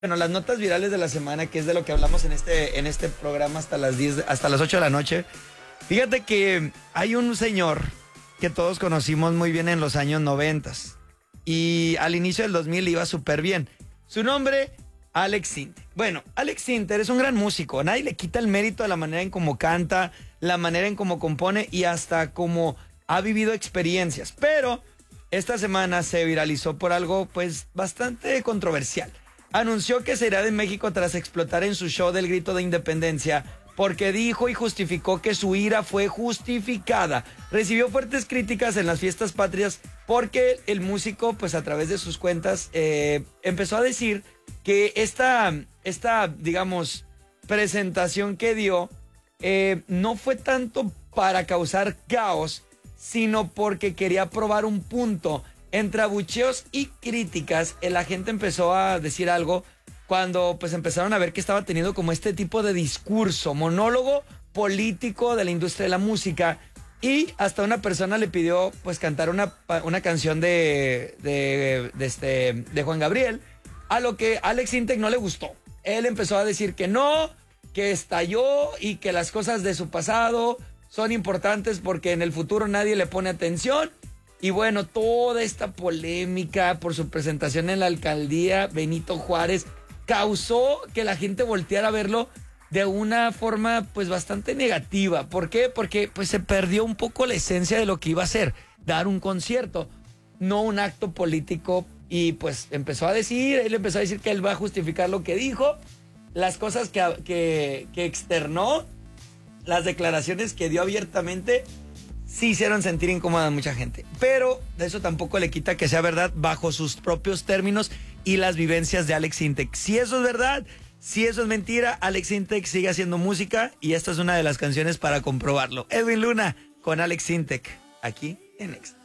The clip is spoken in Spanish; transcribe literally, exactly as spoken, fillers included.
Bueno, las notas virales de la semana, que es de lo que hablamos en este, en este programa hasta las diez, hasta las ocho de la noche. Fíjate que hay un señor que todos conocimos muy bien en los años noventas y al inicio del dos mil iba súper bien. Su nombre, Alex Sintek. Bueno, Alex Sintek es un gran músico. Nadie le quita el mérito de la manera en cómo canta, la manera en cómo compone y hasta cómo ha vivido experiencias. Pero esta semana se viralizó por algo pues bastante controversial. Anunció que se irá de México tras explotar en su show del Grito de Independencia porque dijo y justificó que su ira fue justificada. Recibió fuertes críticas en las fiestas patrias porque el músico, pues a través de sus cuentas, eh, empezó a decir que esta, esta, digamos, presentación que dio eh, no fue tanto para causar caos, sino porque quería probar un punto. Entre abucheos y críticas, la gente empezó a decir algo cuando pues empezaron a ver que estaba teniendo como este tipo de discurso, monólogo político de la industria de la música, y hasta una persona le pidió pues cantar una, una canción de, de, de, este, de Juan Gabriel, a lo que Alex Sintek no le gustó. Él empezó a decir que no, que estalló y que las cosas de su pasado son importantes porque en el futuro nadie le pone atención. Y bueno, toda esta polémica por su presentación en la alcaldía Benito Juárez causó que la gente volteara a verlo de una forma pues bastante negativa. ¿Por qué? Porque pues se perdió un poco la esencia de lo que iba a ser, dar un concierto, no un acto político. Y pues empezó a decir, él empezó a decir que él va a justificar lo que dijo, las cosas que, que, que externó, las declaraciones que dio abiertamente. Sí hicieron sentir incómoda a mucha gente, pero de eso tampoco le quita que sea verdad bajo sus propios términos y las vivencias de Alex Sintek. Si eso es verdad, si eso es mentira, Alex Sintek sigue haciendo música y esta es una de las canciones para comprobarlo. Edwin Luna con Alex Sintek, aquí en Next.